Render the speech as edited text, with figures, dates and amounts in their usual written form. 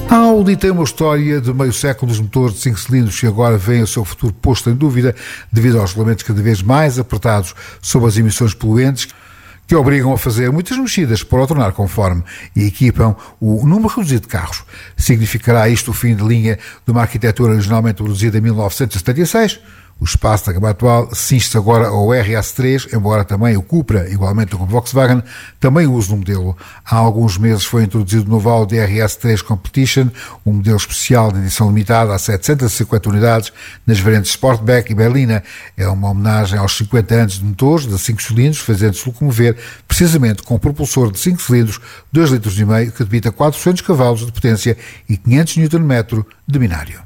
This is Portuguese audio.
A Audi tem uma história de meio século dos motores de 5 cilindros que agora vem o seu futuro posto em dúvida devido aos regulamentos cada vez mais apertados sobre as emissões poluentes que obrigam a fazer muitas mexidas para o tornar conforme e equipam o número reduzido de carros. Significará isto o fim de linha de uma arquitetura originalmente produzida em 1976? O espaço da gama atual cinge-se agora ao RS3, embora também o Cupra, igualmente como Volkswagen, também use no modelo. Há alguns meses foi introduzido o novo Audi RS3 Competition, um modelo especial de edição limitada a 750 unidades nas variantes Sportback e Berlina. É uma homenagem aos 50 anos de motores de 5 cilindros, fazendo-se locomover precisamente com um propulsor de 5 cilindros, 2,5 litros, que debita 400 cavalos de potência e 500 Nm de binário.